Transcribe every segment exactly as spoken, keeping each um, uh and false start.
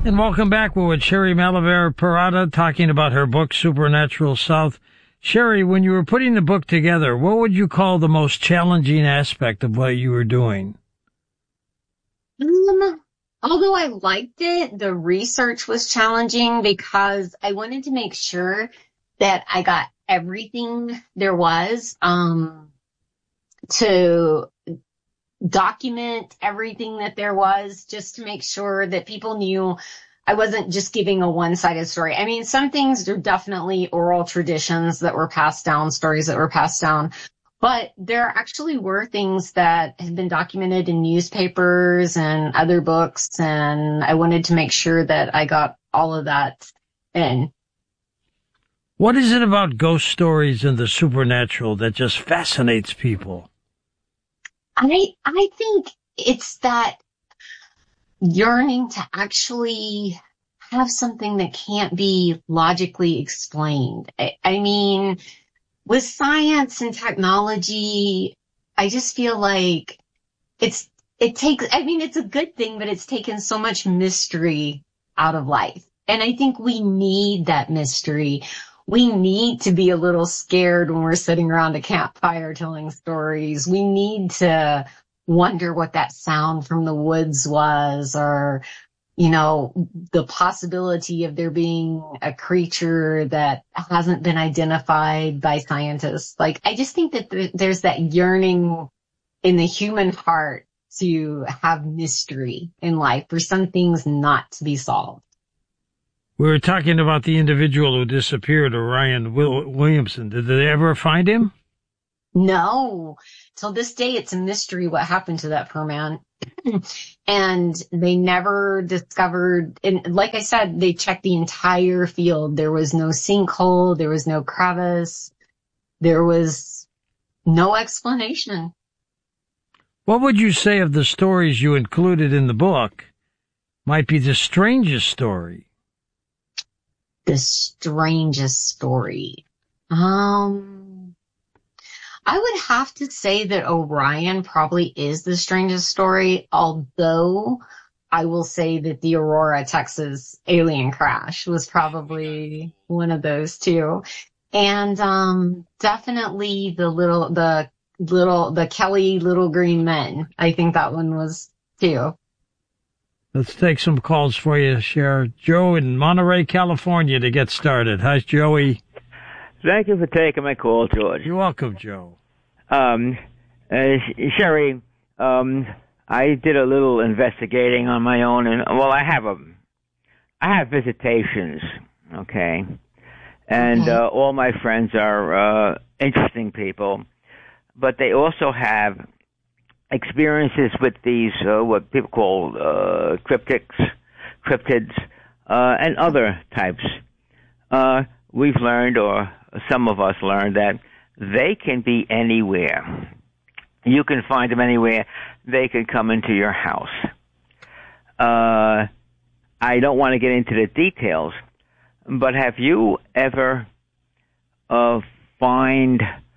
And welcome back. We're with Sherry Malaver Parada talking about her book, Supernatural South. Sherry, when you were putting the book together, what would you call the most challenging aspect of what you were doing? Um, although I liked it, the research was challenging because I wanted to make sure that I got everything there was, um, to document everything that there was, just to make sure that people knew I wasn't just giving a one-sided story. I mean, some things are definitely oral traditions that were passed down, stories that were passed down, but there actually were things that have been documented in newspapers and other books, and I wanted to make sure that I got all of that in. What is it about ghost stories and the supernatural that just fascinates people? I I think it's that yearning to actually have something that can't be logically explained. I, I mean, with science and technology, I just feel like it's it takes, I mean, it's a good thing, but it's taken so much mystery out of life. And I think we need that mystery. We need to be a little scared when we're sitting around a campfire telling stories. We need to wonder what that sound from the woods was, or, you know, the possibility of there being a creature that hasn't been identified by scientists. Like, I just think that th- there's that yearning in the human heart to have mystery in life, for some things not to be solved. We were talking about the individual who disappeared, Orion Will- Williamson. Did they ever find him? No. Till this day, it's a mystery what happened to that poor man. And they never discovered, and like I said, they checked the entire field. There was no sinkhole. There was no crevice. There was no explanation. What would you say of the stories you included in the book might be the strangest story? The strangest story. Um, I would have to say that Orion probably is the strangest story, although I will say that the Aurora, Texas alien crash was probably one of those too. And, um, definitely the little, the little, the Kelly Little Green Men. I think that one was too. Let's take some calls for you, Sheriff Joe in Monterey, California, to get started. Hi, Joey. Thank you for taking my call, George. You're welcome, Joe. Um, uh, Sherry, um, I did a little investigating on my own, and well, I have a, I have visitations, okay, and Okay. uh, all my friends are uh, interesting people, but they also have experiences with these, uh, what people call uh, cryptics, cryptids, uh, and other types. Uh, we've learned, or some of us learned, that they can be anywhere. You can find them anywhere. They can come into your house. Uh, I don't want to get into the details, but have you ever uh, find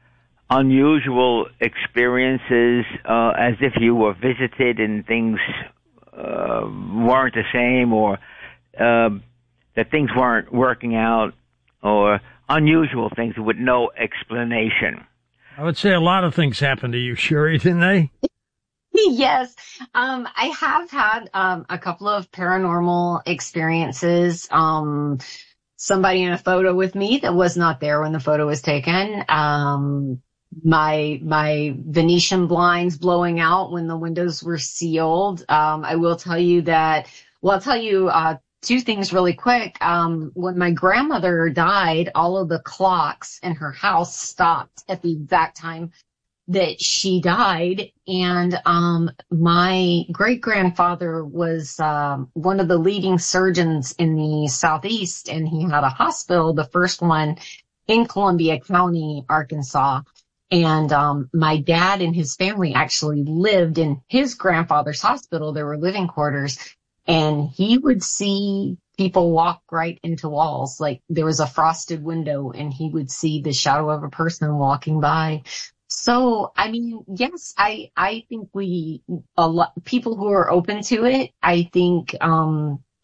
unusual experiences, uh, as if you were visited and things uh, weren't the same, or uh, that things weren't working out, or unusual things with no explanation? I would say a lot of things happened to you, Sherry, didn't they? Yes. Um, I have had, um, a couple of paranormal experiences. Um, somebody in a photo with me that was not there when the photo was taken. Um, my, my Venetian blinds blowing out when the windows were sealed. Um, I will tell you that, well, I'll tell you, uh, two things really quick. Um, when my grandmother died, all of the clocks in her house stopped at the exact time that she died. And, um, my great grandfather was, um, one of the leading surgeons in the Southeast, and he had a hospital, the first one in Columbia County, Arkansas. And, um, my dad and his family actually lived in his grandfather's hospital. There were living quarters, and he would see people walk right into walls. Like there was a frosted window and he would see the shadow of a person walking by. So, I mean, yes, I, I think we, a lot, people who are open to it, I think, um,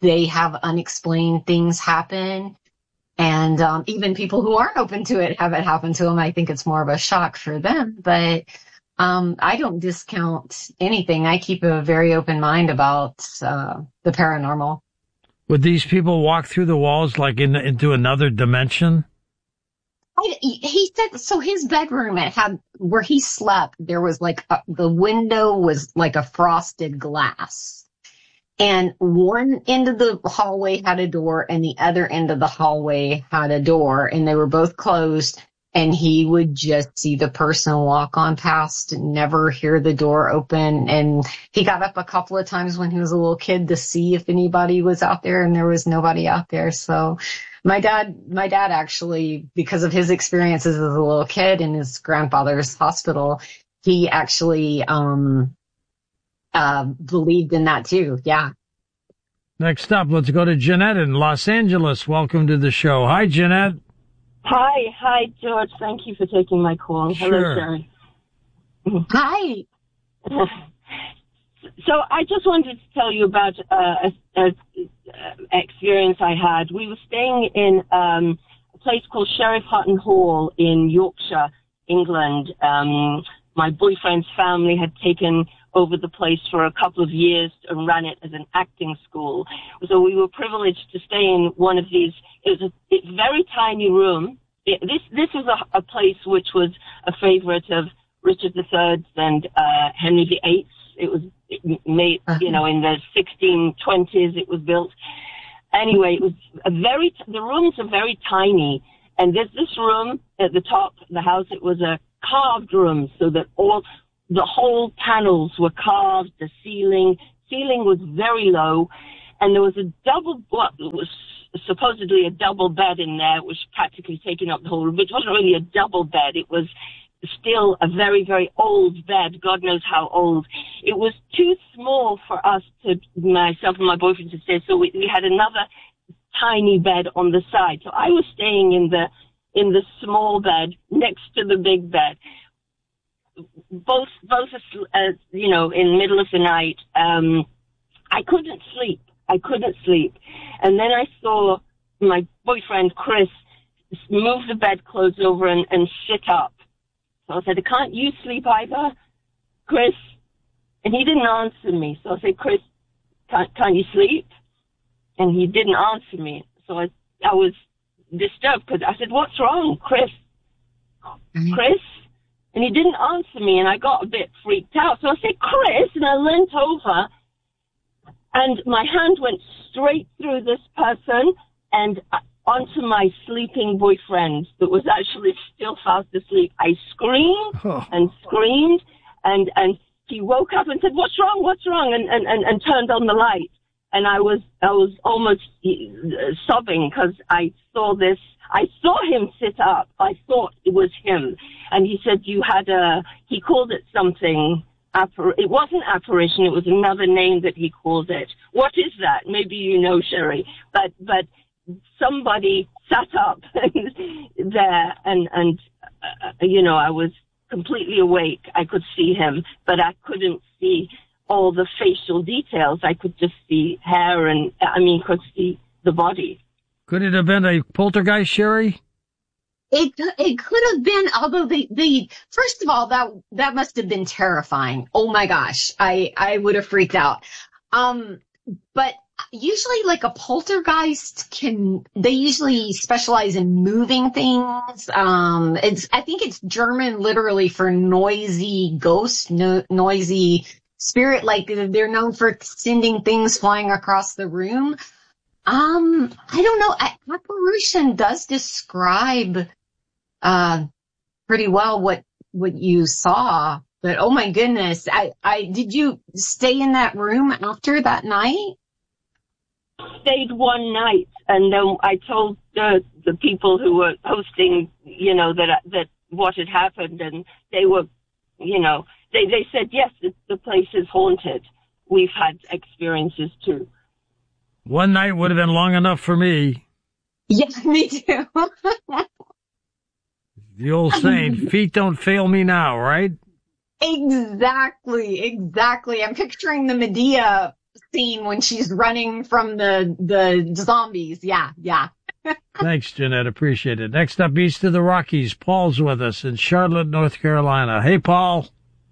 they have unexplained things happen. And um, even people who aren't open to it have it happen to them. I think it's more of a shock for them. But um, I don't discount anything. I keep a very open mind about uh, the paranormal. Would these people walk through the walls like in, into another dimension? I, he said, so his bedroom, it had, where he slept, there was like, a, the window was like a frosted glass. And one end of the hallway had a door and the other end of the hallway had a door, and they were both closed. And he would just see the person walk on past and never hear the door open. And he got up a couple of times when he was a little kid to see if anybody was out there, and there was nobody out there. So my dad, my dad actually, because of his experiences as a little kid in his grandfather's hospital, he actually, um, uh, believed in that too. Yeah. Next up, let's go to Jeanette in Los Angeles. Welcome to the show. Hi, Jeanette. Hi, hi, George. Thank you for taking my call. Sure. Hello, Sherry. Hi. So I just wanted to tell you about uh, a, a, a experience I had. We were staying in um, a place called Sheriff Hutton Hall in Yorkshire, England. Um, my boyfriend's family had taken over the place for a couple of years and ran it as an acting school. So we were privileged to stay in one of these. It was a, a very tiny room. It, this this was a, a place which was a favorite of Richard the Third's and uh, Henry the Eighth's. It was made, you know, in the sixteen twenties it was built. Anyway, it was a very, the rooms are very tiny. And there's this room at the top of the house. It was a carved room, so that all, the whole panels were carved. The ceiling, ceiling was very low. And there was a double, well, it was supposedly a double bed in there, which practically taking up the whole room. It wasn't really a double bed. It was still a very, very old bed. God knows how old. It was too small for us to, myself and my boyfriend to stay. So we, we had another tiny bed on the side. So I was staying in the, in the small bed next to the big bed. Both, both, uh, you know, in the middle of the night, um, I couldn't sleep. I couldn't sleep. And then I saw my boyfriend, Chris, move the bedclothes over and, and sit up. So I said, can't you sleep either, Chris? And he didn't answer me. So I said, Chris, can't, can't you sleep? And he didn't answer me. So I, I was disturbed because I said, what's wrong, Chris? Mm-hmm. Chris? And he didn't answer me, and I got a bit freaked out. So I said, Chris, and I leant over, and my hand went straight through this person and onto my sleeping boyfriend that was actually still fast asleep. I screamed oh. and screamed, and, and he woke up and said, what's wrong, what's wrong, and, and, and, and turned on the light. And I was, I was almost sobbing because I saw this, I saw him sit up. I thought it was him. And he said, you had a, he called it something, appar- it wasn't apparition, it was another name that he called it. What is that? Maybe you know, Sherry. But, but somebody sat up there and, and, uh, you know, I was completely awake. I could see him, but I couldn't see all the facial details. I could just see hair and, I mean, could see the body. Could it have been a poltergeist, Sherry? It it could have been, although they, they first of all, that that must have been terrifying. Oh my gosh, I, I would have freaked out. Um, but usually like a poltergeist can, they usually specialize in moving things. Um, it's, I think it's German literally for noisy ghost, no, noisy spirit, like they're known for sending things flying across the room. Um, I don't know. Apparition does describe, uh, pretty well what, what you saw, but oh my goodness. I, I, did you stay in that room after that night? Stayed one night, and then I told the, the people who were hosting, you know, that, that what had happened, and they were, you know, They they said, yes, the, the place is haunted. We've had experiences too. One night would have been long enough for me. Yeah, me too. The old saying, feet don't fail me now, right? Exactly, exactly. I'm picturing the Medea scene when she's running from the the zombies. Yeah, yeah. Thanks, Jeanette. Appreciate it. Next up, east of the Rockies, Paul's with us in Charlotte, North Carolina. Hey, Paul.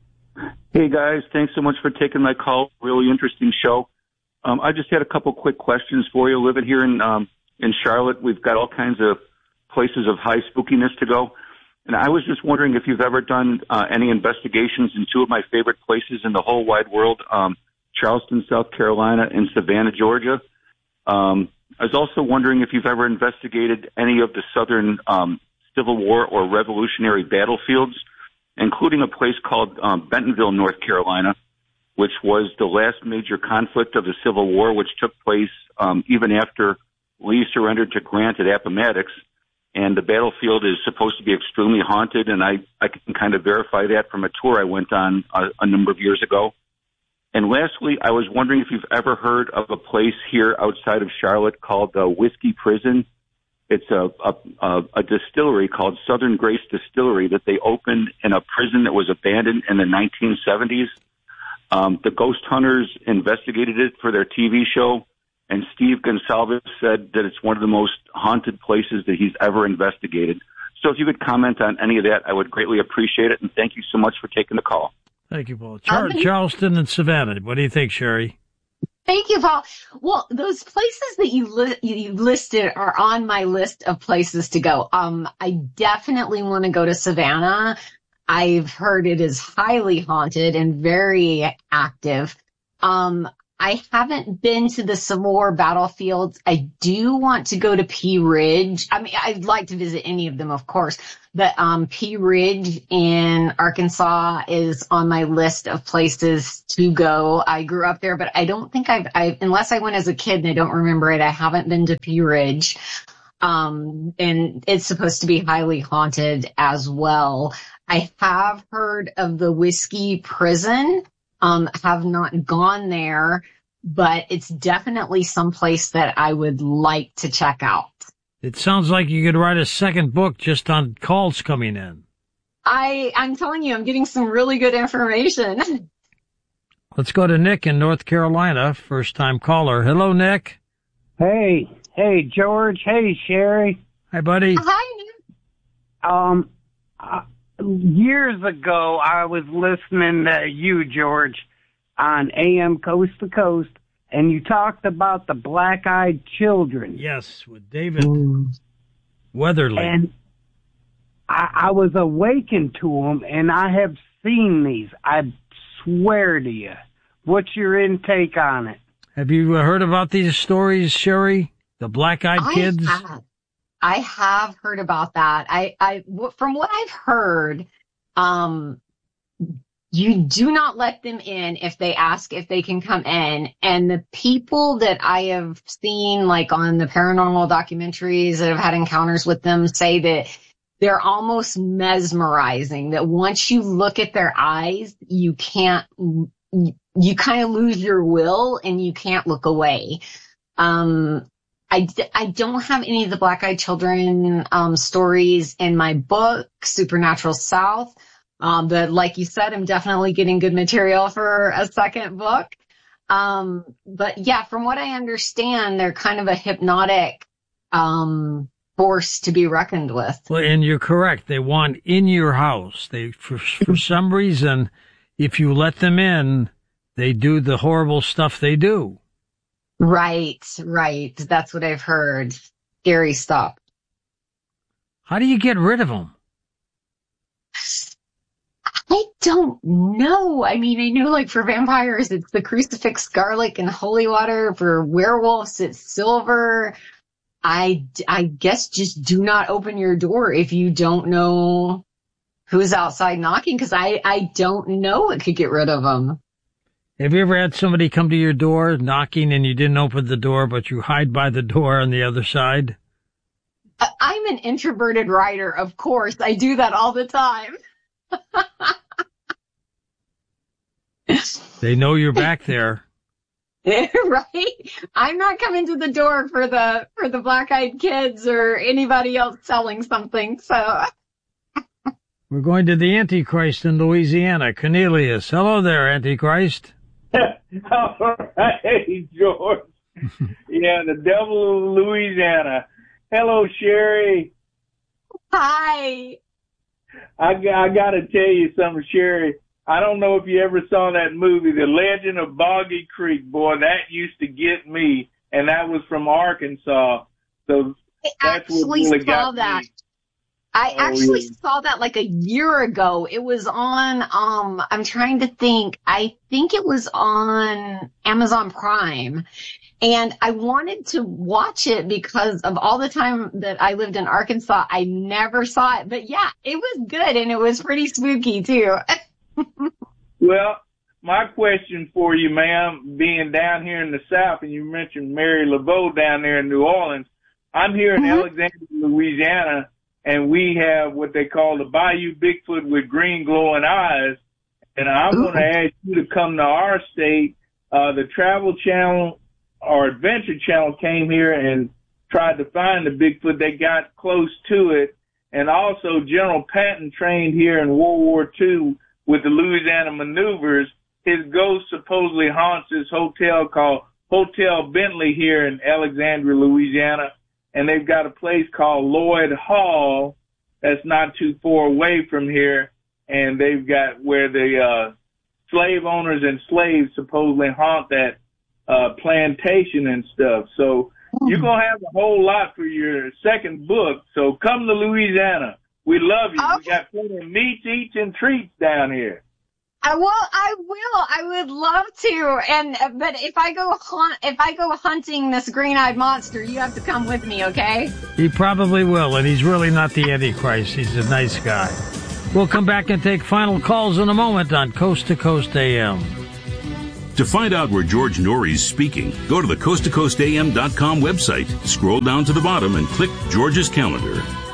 Hey, guys. Thanks so much for taking my call. Really interesting show. Um, I just had a couple quick questions for you. Living here in um, in Charlotte, we've got all kinds of places of high spookiness to go. And I was just wondering if you've ever done uh, any investigations in two of my favorite places in the whole wide world, um, Charleston, South Carolina, and Savannah, Georgia. Um, I was also wondering if you've ever investigated any of the southern um, Civil War or Revolutionary battlefields, including a place called um, Bentonville, North Carolina, which was the last major conflict of the Civil War, which took place um, even after Lee surrendered to Grant at Appomattox. And the battlefield is supposed to be extremely haunted, and I, I can kind of verify that from a tour I went on a, a number of years ago. And lastly, I was wondering if you've ever heard of a place here outside of Charlotte called the Whiskey Prison. It's a, a, a distillery called Southern Grace Distillery that they opened in a prison that was abandoned in the nineteen seventies. Um, the Ghost Hunters investigated it for their T V show, and Steve Gonsalves said that it's one of the most haunted places that he's ever investigated. So if you could comment on any of that, I would greatly appreciate it, and thank you so much for taking the call. Thank you, Paul. Char- um, Charleston and Savannah. What do you think, Sherry? Thank you, Paul. Well, those places that you, li- you listed are on my list of places to go. Um, I definitely want to go to Savannah. I've heard it is highly haunted and very active. Um, I haven't been to the Civil War battlefields. I do want to go to Pea Ridge. I mean, I'd like to visit any of them, of course, but um, Pea Ridge in Arkansas is on my list of places to go. I grew up there, but I don't think I've, I, unless I went as a kid and I don't remember it, I haven't been to Pea Ridge. Um, and it's supposed to be highly haunted as well. I have heard of the Whiskey Prison. Um, have not gone there, but it's definitely someplace that I would like to check out. It sounds like you could write a second book just on calls coming in. I, I'm telling you, I'm getting some really good information. Let's go to Nick in North Carolina, first time caller. Hello, Nick. Hey, hey, George. Hey, Sherry. Hi, buddy. Hi, Nick. Um, uh, Years ago, I was listening to you, George, on A M Coast to Coast, and you talked about the black-eyed children. Yes, with David Ooh. Weatherly. And I, I was awakened to them, and I have seen these. I swear to you. What's your intake on it? Have you heard about these stories, Sherry? The black-eyed I kids? Have. I have heard about that. I, I, from what I've heard, um, you do not let them in if they ask if they can come in. And the people that I have seen, like on the paranormal documentaries that have had encounters with them, say that they're almost mesmerizing, that once you look at their eyes, you can't, you, you kind of lose your will and you can't look away. Um, I, I don't have any of the black-eyed children um, stories in my book, Supernatural South. Um, but like you said, I'm definitely getting good material for a second book. Um, but yeah, from what I understand, they're kind of a hypnotic um, force to be reckoned with. Well, and you're correct. They want in your house. They, for, for some reason, if you let them in, they do the horrible stuff they do. Right, right. That's what I've heard. Scary stuff. How do you get rid of them? I don't know. I mean, I know like for vampires, it's the crucifix, garlic, and holy water. For werewolves, it's silver. I, I guess just do not open your door if you don't know who's outside knocking, because I, I don't know what could get rid of them. Have you ever had somebody come to your door knocking and you didn't open the door, but you hide by the door on the other side? I'm an introverted writer, of course. I do that all the time. They know you're back there. Right? I'm not coming to the door for the for the black-eyed kids or anybody else selling something, so... We're going to the Antichrist in Louisiana. Cornelius. Hello there, Antichrist. All right, George. Yeah, the devil of Louisiana. Hello, Sherry. Hi. I, I got to tell you something, Sherry. I don't know if you ever saw that movie, The Legend of Boggy Creek. Boy, that used to get me, and that was from Arkansas. So I that's what actually really saw got that. me. I Oh, actually yeah. saw that like a year ago. It was on, um, I'm trying to think. I think it was on Amazon Prime. And I wanted to watch it because of all the time that I lived in Arkansas. I never saw it. But yeah, it was good and it was pretty spooky too. Well, my question for you, ma'am, being down here in the South, and you mentioned Mary Laveau down there in New Orleans, I'm here in Mhm. Alexandria, Louisiana, and we have what they call the Bayou Bigfoot with green glowing eyes. And I'm Ooh. going to ask you to come to our state. Uh, the Travel Channel or Adventure Channel came here and tried to find the Bigfoot. They got close to it. And also General Patton trained here in World War Two with the Louisiana maneuvers. His ghost supposedly haunts this hotel called Hotel Bentley here in Alexandria, Louisiana. And they've got a place called Lloyd Hall that's not too far away from here. And they've got where the uh, slave owners and slaves supposedly haunt that uh, plantation and stuff. So you're going to have a whole lot for your second book. So come to Louisiana. We love you. Okay. We got plenty of meats, eats, and treats down here. I will, I will, I would love to. And, but if I go hunt, if I go hunting this green-eyed monster, you have to come with me, okay? He probably will, and he's really not the Antichrist. He's a nice guy. We'll come back and take final calls in a moment on Coast to Coast A M. To find out where George Norrie's speaking, go to the coast to coast a m dot com website, scroll down to the bottom, and click George's calendar.